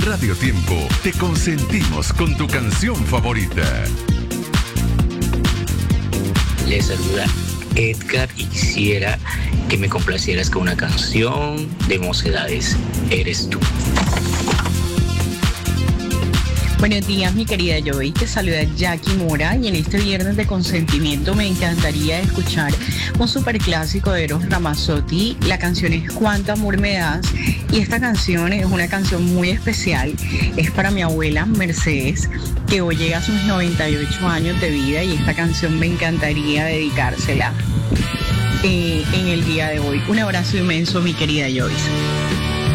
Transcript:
Radio Tiempo, te consentimos con tu canción favorita. Les saluda Edgar y quisiera que me complacieras con una canción de Mocedades, Eres tú. Buenos días, mi querida Joey, te saluda Jackie Mora y en este viernes de consentimiento me encantaría escuchar un superclásico de Eros Ramazzotti. La canción es Cuánto amor me das y esta canción es una canción muy especial. Es para mi abuela Mercedes, que hoy llega a sus 98 años de vida y esta canción me encantaría dedicársela en el día de hoy. Un abrazo inmenso, mi querida Joyce.